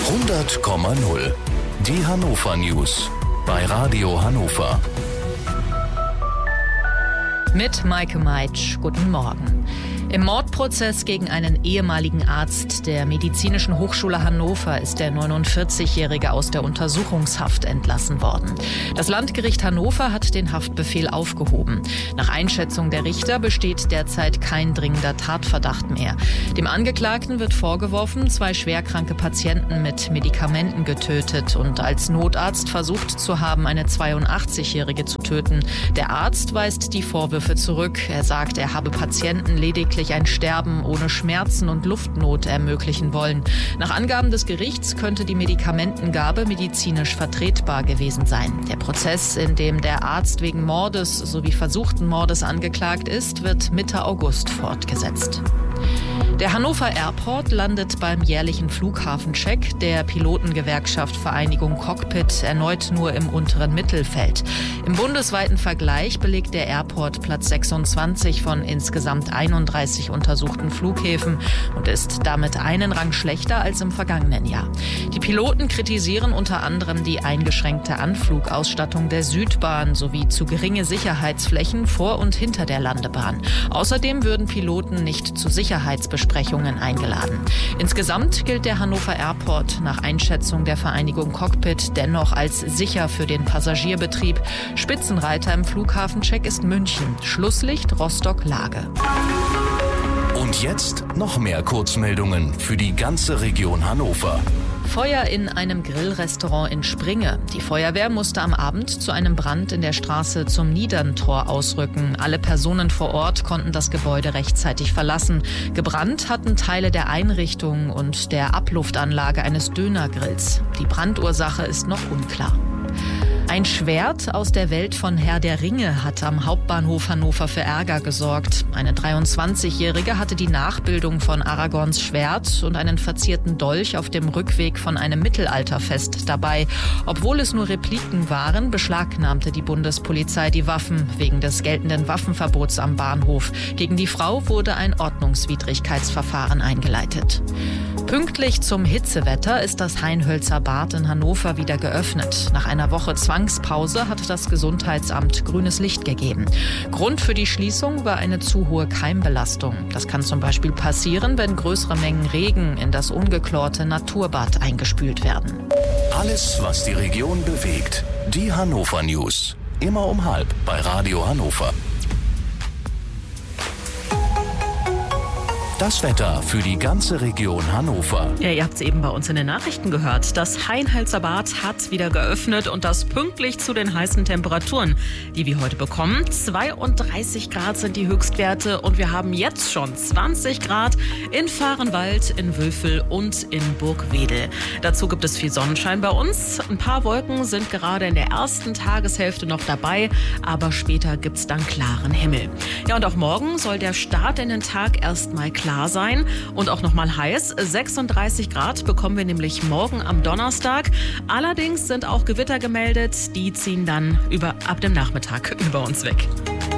100,0. Die Hannover News bei Radio Hannover. Mit Maike Meitsch, guten Morgen. Im Mordprozess gegen einen ehemaligen Arzt der Medizinischen Hochschule Hannover ist der 49-Jährige aus der Untersuchungshaft entlassen worden. Das Landgericht Hannover hat den Haftbefehl aufgehoben. Nach Einschätzung der Richter besteht derzeit kein dringender Tatverdacht mehr. Dem Angeklagten wird vorgeworfen, 2 schwerkranke Patienten mit Medikamenten getötet und als Notarzt versucht zu haben, eine 82-Jährige zu töten. Der Arzt weist die Vorwürfe zurück. Er sagt, er habe Patienten lediglich ein Sterben ohne Schmerzen und Luftnot ermöglichen wollen. Nach Angaben des Gerichts könnte die Medikamentengabe medizinisch vertretbar gewesen sein. Der Prozess, in dem der Arzt wegen Mordes sowie versuchten Mordes angeklagt ist, wird Mitte August fortgesetzt. Der Hannover Airport landet beim jährlichen Flughafencheck der Pilotengewerkschaft Vereinigung Cockpit erneut nur im unteren Mittelfeld. Im bundesweiten Vergleich belegt der Airport Platz 26 von insgesamt 31 untersuchten Flughäfen und ist damit einen Rang schlechter als im vergangenen Jahr. Die Piloten kritisieren unter anderem die eingeschränkte Anflugausstattung der Südbahn sowie zu geringe Sicherheitsflächen vor und hinter der Landebahn. Außerdem würden Piloten nicht zu Sicherheitsbesprechungen eingeladen. Insgesamt gilt der Hannover Airport nach Einschätzung der Vereinigung Cockpit dennoch als sicher für den Passagierbetrieb. Spitzenreiter im Flughafencheck ist München. Schlusslicht Rostock-Lage. Und jetzt noch mehr Kurzmeldungen für die ganze Region Hannover. Feuer in einem Grillrestaurant in Springe. Die Feuerwehr musste am Abend zu einem Brand in der Straße zum Niederntor ausrücken. Alle Personen vor Ort konnten das Gebäude rechtzeitig verlassen. Gebrannt hatten Teile der Einrichtung und der Abluftanlage eines Dönergrills. Die Brandursache ist noch unklar. Ein Schwert aus der Welt von Herr der Ringe hat am Hauptbahnhof Hannover für Ärger gesorgt. Eine 23-Jährige hatte die Nachbildung von Aragorns Schwert und einen verzierten Dolch auf dem Rückweg von einem Mittelalterfest dabei. Obwohl es nur Repliken waren, beschlagnahmte die Bundespolizei die Waffen wegen des geltenden Waffenverbots am Bahnhof. Gegen die Frau wurde ein Ordnungswidrigkeitsverfahren eingeleitet. Pünktlich zum Hitzewetter ist das Hainhölzer Bad in Hannover wieder geöffnet. Nach einer Woche Zwangspause hat das Gesundheitsamt grünes Licht gegeben. Grund für die Schließung war eine zu hohe Keimbelastung. Das kann zum Beispiel passieren, wenn größere Mengen Regen in das ungeklorte Naturbad eingespült werden. Alles, was die Region bewegt. Die Hannover News. Immer um 12:30 bei Radio Hannover. Das Wetter für die ganze Region Hannover. Ja, ihr habt es eben bei uns in den Nachrichten gehört. Das Hainhölzer Bad hat wieder geöffnet und das pünktlich zu den heißen Temperaturen, die wir heute bekommen. 32 Grad sind die Höchstwerte und wir haben jetzt schon 20 Grad in Vahrenwald, in Wülfel und in Burgwedel. Dazu gibt es viel Sonnenschein bei uns. Ein paar Wolken sind gerade in der ersten Tageshälfte noch dabei, aber später gibt es dann klaren Himmel. Ja, und auch morgen soll der Start in den Tag erstmal klar sein und auch noch mal heiß. 36 Grad bekommen wir nämlich morgen am Donnerstag. Allerdings sind auch Gewitter gemeldet. Die ziehen dann ab dem Nachmittag über uns weg.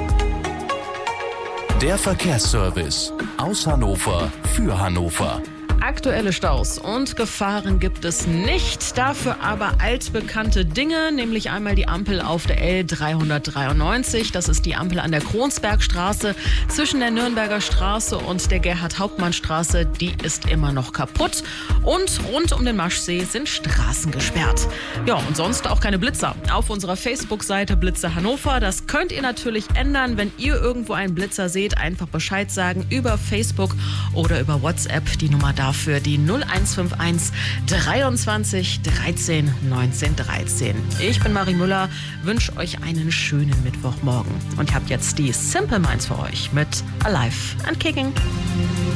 Der Verkehrsservice aus Hannover für Hannover. Aktuelle Staus und Gefahren gibt es nicht, dafür aber altbekannte Dinge, nämlich einmal die Ampel auf der L393, das ist die Ampel an der Kronsbergstraße zwischen der Nürnberger Straße und der Gerhard-Hauptmann-Straße, die ist immer noch kaputt und rund um den Maschsee sind Straßen gesperrt. Ja, und sonst auch keine Blitzer. Auf unserer Facebook-Seite Blitzer Hannover, das könnt ihr natürlich ändern, wenn ihr irgendwo einen Blitzer seht, einfach Bescheid sagen über Facebook oder über WhatsApp, die Nummer dafür die 0151 23 13 19 13. Ich bin Marie Müller, wünsche euch einen schönen Mittwochmorgen und habt jetzt die Simple Minds für euch mit Alive and Kicking.